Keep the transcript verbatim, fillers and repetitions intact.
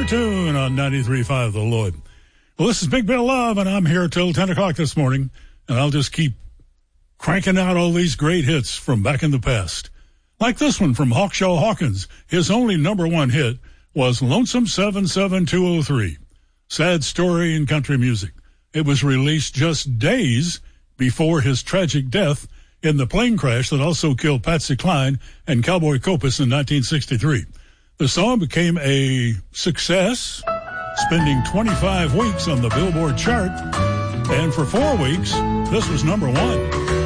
Tune on ninety-three point five The Lloyd. Well, this is Big Bill Love, and I'm here till ten o'clock this morning, and I'll just keep cranking out all these great hits from back in the past. Like this one from Hawkshaw Hawkins. His only number one hit was Lonesome seven seven two oh three. Sad story in country music. It was released just days before his tragic death in the plane crash that also killed Patsy Cline and Cowboy Copas in nineteen sixty-three. The song became a success, spending twenty-five weeks on the Billboard chart, and for four weeks, this was number one.